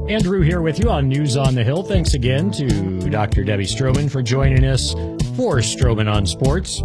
Andrew here with you on News on the Hill. Thanks again to Dr. Debbie Stroman for joining us for Stroman on Sports.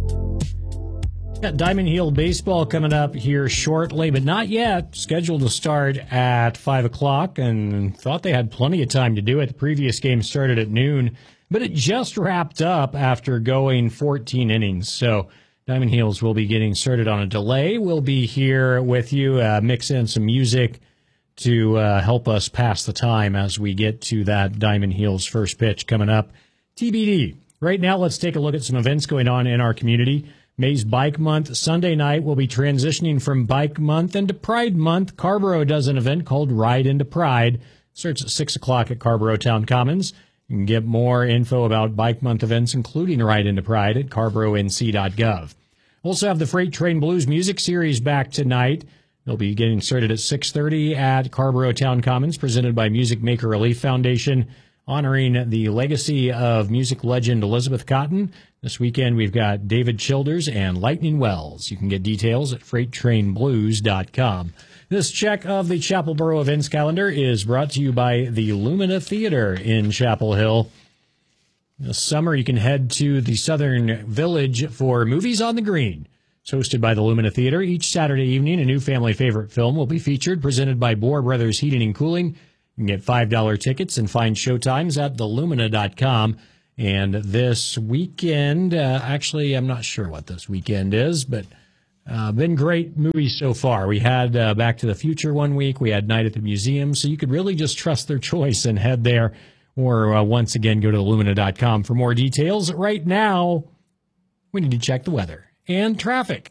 Got Diamond Hill baseball coming up here shortly, but not yet. Scheduled to start at 5 o'clock, and thought they had plenty of time to do it. The previous game started at noon, but it just wrapped up after going 14 innings. So Diamond Hills will be getting started on a delay. We'll be here with you, mix in some music to help us pass the time as we get to that Diamond Hills first pitch coming up. TBD. Right now, let's take a look at some events going on in our community. May's Bike Month. Sunday night, we'll be transitioning from Bike Month into Pride Month. Carrboro does an event called Ride into Pride. Starts at 6 o'clock at Carrboro Town Commons. You can get more info about Bike Month events, including Ride into Pride, at carboronc.gov. Also have the Freight Train Blues Music Series back tonight. They'll be getting started at 6:30 at Carrboro Town Commons, presented by Music Maker Relief Foundation, honoring the legacy of music legend Elizabeth Cotten. This weekend, we've got David Childers and Lightning Wells. You can get details at freighttrainblues.com. This check of the Chapel Borough events calendar is brought to you by the Lumina Theater in Chapel Hill. This summer, you can head to the Southern Village for Movies on the Green. It's hosted by the Lumina Theater. Each Saturday evening, a new family favorite film will be featured, presented by Bohr Brothers Heating and Cooling. You can get $5 tickets and find showtimes at thelumina.com. And this weekend, actually, I'm not sure what this weekend is, but been great movies so far. We had Back to the Future one week. We had Night at the Museum. So you could really just trust their choice and head there. Or once again, go to thelumina.com for more details. Right now, we need to check the weather and traffic.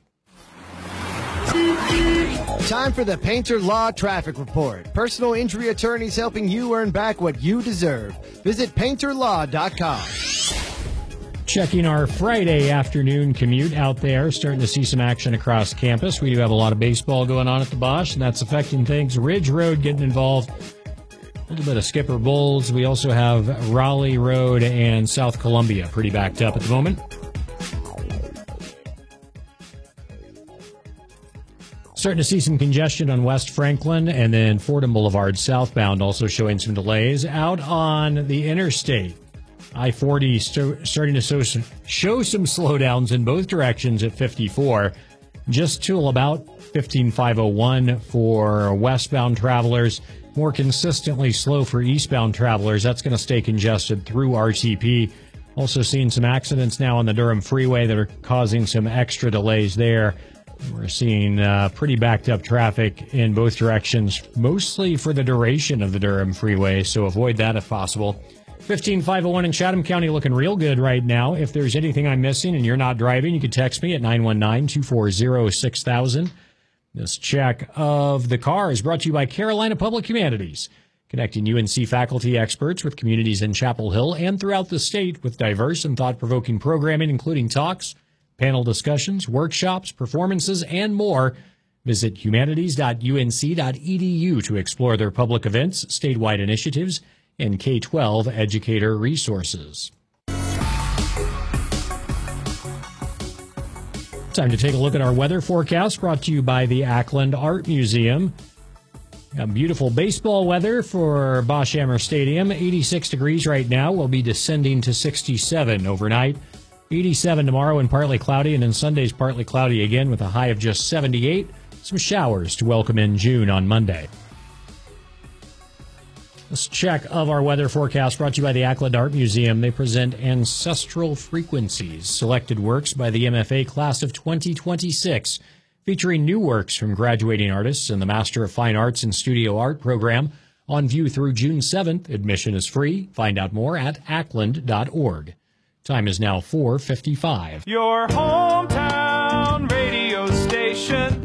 Time for the Painter Law Traffic Report. Personal injury attorneys helping you earn back what you deserve. Visit painterlaw.com. Checking our Friday afternoon commute out there. Starting to see some action across campus. We do have a lot of baseball going on at the Bosch, and that's affecting things. Ridge Road getting involved. A little bit of Skipper Bowles. We also have Raleigh Road and South Columbia pretty backed up at the moment. Starting to see some congestion on West Franklin, and then Fordham Boulevard southbound also showing some delays. Out on the interstate, I-40 starting to show some slowdowns in both directions at 54, just till about 15501 for westbound travelers. More consistently slow for eastbound travelers. That's going to stay congested through RTP. Also seeing some accidents now on the Durham Freeway that are causing some extra delays there. We're seeing pretty backed up traffic in both directions, mostly for the duration of the Durham Freeway, so avoid that if possible. 15501 in Chatham County looking real good right now. If there's anything I'm missing and you're not driving, you can text me at 919-240-6000. This check of the car is brought to you by Carolina Public Humanities, connecting UNC faculty experts with communities in Chapel Hill and throughout the state with diverse and thought-provoking programming, including talks, panel discussions, workshops, performances, and more. Visit humanities.unc.edu to explore their public events, statewide initiatives, and K-12 educator resources. Time to take a look at our weather forecast, brought to you by the Ackland Art Museum. Beautiful baseball weather for Bosch Amherst Stadium. 86 degrees right now. Will be descending to 67 overnight. 87 tomorrow and partly cloudy, and then Sunday's partly cloudy again with a high of just 78. Some showers to welcome in June on Monday. This check of our weather forecast brought to you by the Ackland Art Museum. They present Ancestral Frequencies, selected works by the MFA class of 2026, featuring new works from graduating artists in the Master of Fine Arts and Studio Art program. On view through June 7th. Admission is free. Find out more at ackland.org. Time is now 4:55. Your hometown radio station,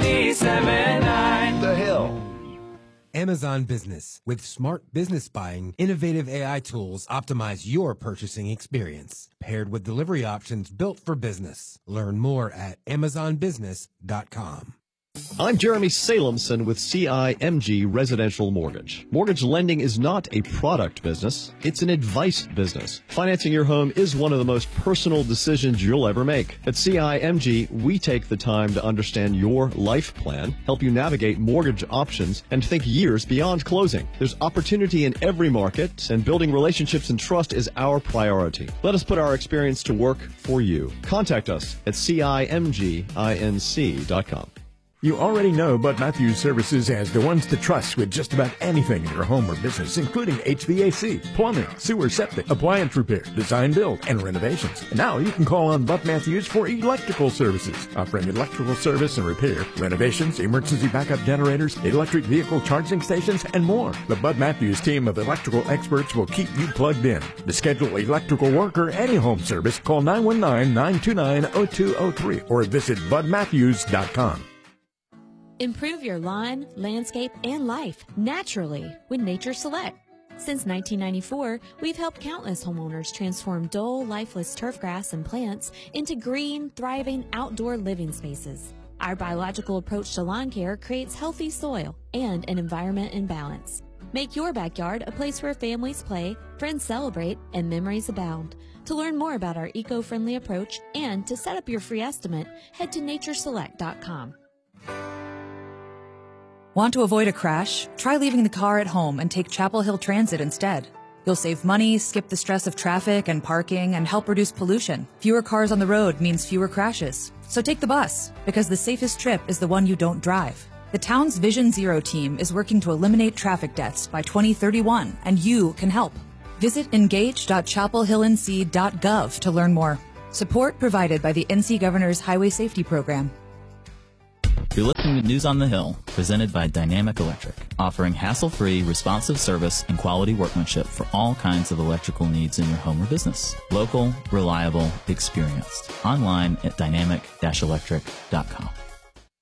97.9 The Hill. Amazon Business. With smart business buying, innovative AI tools optimize your purchasing experience, paired with delivery options built for business. Learn more at amazonbusiness.com. I'm Jeremy Salemson with CIMG Residential Mortgage. Mortgage lending is not a product business, it's an advice business. Financing your home is one of the most personal decisions you'll ever make. At CIMG, we take the time to understand your life plan, help you navigate mortgage options, and think years beyond closing. There's opportunity in every market, and building relationships and trust is our priority. Let us put our experience to work for you. Contact us at CIMGINC.com. You already know Bud Matthews Services has the ones to trust with just about anything in your home or business, including HVAC, plumbing, sewer, septic, appliance repair, design build, and renovations. And now you can call on Bud Matthews for electrical services, offering electrical service and repair, renovations, emergency backup generators, electric vehicle charging stations, and more. The Bud Matthews team of electrical experts will keep you plugged in. To schedule electrical work or any home service, call 919-929-0203 or visit budmatthews.com. Improve your lawn, landscape, and life naturally with Nature Select. Since 1994, we've helped countless homeowners transform dull, lifeless turfgrass and plants into green, thriving outdoor living spaces. Our biological approach to lawn care creates healthy soil and an environment in balance. Make your backyard a place where families play, friends celebrate, and memories abound. To learn more about our eco-friendly approach and to set up your free estimate, head to natureselect.com. Want to avoid a crash? Try leaving the car at home and take Chapel Hill Transit instead. You'll save money, skip the stress of traffic and parking, and help reduce pollution. Fewer cars on the road means fewer crashes. So take the bus, because the safest trip is the one you don't drive. The town's Vision Zero team is working to eliminate traffic deaths by 2031, and you can help. Visit engage.chapelhillnc.gov to learn more. Support provided by the NC Governor's Highway Safety Program. You're listening to News on the Hill, presented by Dynamic Electric, offering hassle-free, responsive service and quality workmanship for all kinds of electrical needs in your home or business. Local, reliable, experienced. Online at dynamic-electric.com.